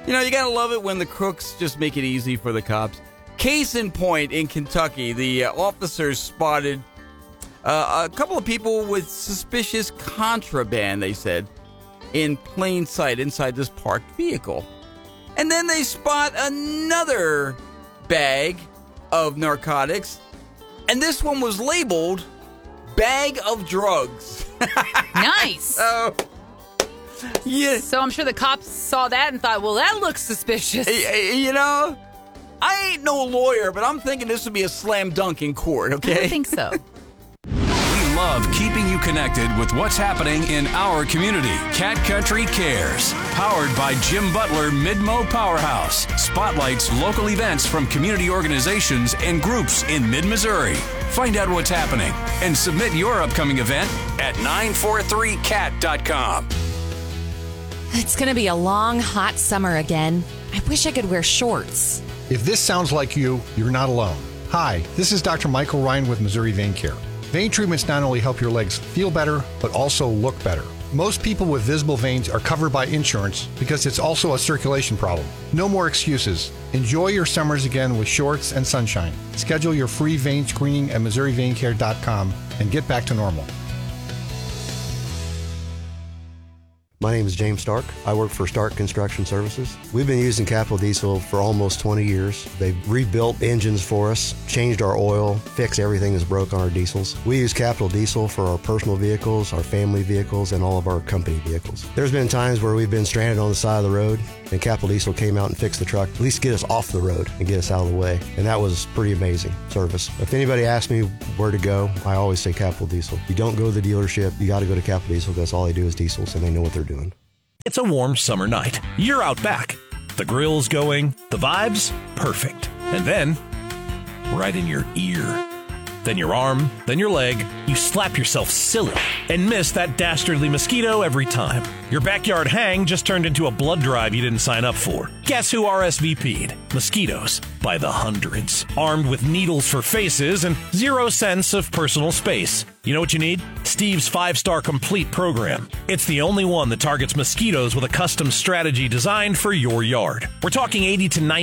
You know, you gotta love it when the crooks just make it easy for the cops. Case in point, in Kentucky, the officers spotted a couple of people with suspicious contraband, they said, in plain sight inside this parked vehicle. And then they spot another bag of narcotics, and this one was labeled bag of drugs. Nice. Yeah. So I'm sure the cops saw that and thought, well, that looks suspicious. You know, I ain't no lawyer, but I'm thinking this would be a slam dunk in court, okay? I think so. We love keeping you connected with what's happening in our community. Cat Country Cares, powered by Jim Butler Midmo Powerhouse, spotlights local events from community organizations and groups in mid-Missouri. Find out what's happening and submit your upcoming event at 943cat.com. It's going to be a long, hot summer again. I wish I could wear shorts. If this sounds like you, you're not alone. Hi, this is Dr. Michael Ryan with Missouri Vein Care. Vein treatments not only help your legs feel better, but also look better. Most people with visible veins are covered by insurance because it's also a circulation problem. No more excuses. Enjoy your summers again with shorts and sunshine. Schedule your free vein screening at MissouriVeinCare.com and get back to normal. My name is James Stark. I work for Stark Construction Services. We've been using Capital Diesel for almost 20 years. They've rebuilt engines for us, changed our oil, fixed everything that's broke on our diesels. We use Capital Diesel for our personal vehicles, our family vehicles, and all of our company vehicles. There's been times where we've been stranded on the side of the road, and Capital Diesel came out and fixed the truck, at least get us off the road and get us out of the way. And that was pretty amazing service. If anybody asks me where to go, I always say Capital Diesel. You don't go to the dealership, you got to go to Capital Diesel because all they do is diesels and they know what they're doing. It's a warm summer night. You're out back. The grill's going, the vibe's perfect. And then, right in your ear, then your arm, then your leg, you slap yourself silly and miss that dastardly mosquito every time. Your backyard hang just turned into a blood drive you didn't sign up for. Guess who RSVP'd? Mosquitoes by the hundreds, armed with needles for faces and 0 sense of personal space. You know what you need? Steve's 5-star complete program. It's the only one that targets mosquitoes with a custom strategy designed for your yard. We're talking 80 to 90